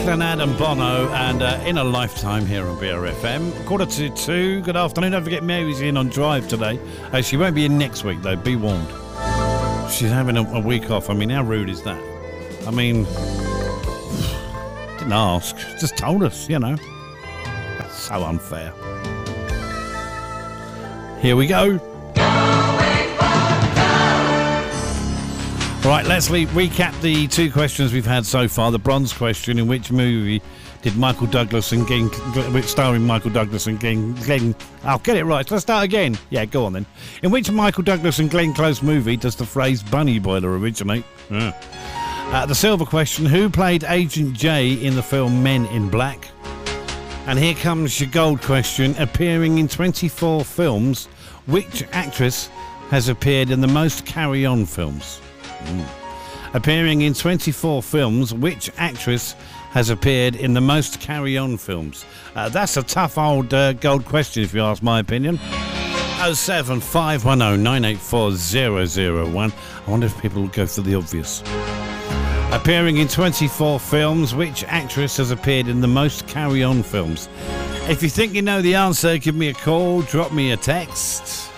Leonard and Bono, and In a Lifetime here on BRFM. 1:45. Good afternoon. Don't forget Mary's in on Drive today. She won't be in next week, though. Be warned. She's having a week off. I mean, how rude is that? I mean, didn't ask. Just told us, you know. That's so unfair. Here we go. Right, let's recap the two questions we've had so far. The bronze question: in which movie did Michael Douglas and starring Michael Douglas and Glenn? I'll get it right. Let's start again. Yeah, go on then. In which Michael Douglas and Glenn Close movie does the phrase "bunny boiler" originate? The silver question: who played Agent J in the film Men in Black? And here comes your gold question: appearing in 24 films, which actress has appeared in the most Carry-On films? Appearing in 24 films, which actress has appeared in the most Carry-On films? That's a tough old gold question, if you ask my opinion. 07510 984 001. I wonder if people will go for the obvious. Appearing in 24 films, which actress has appeared in the most Carry-On films? If you think you know the answer, give me a call, drop me a text.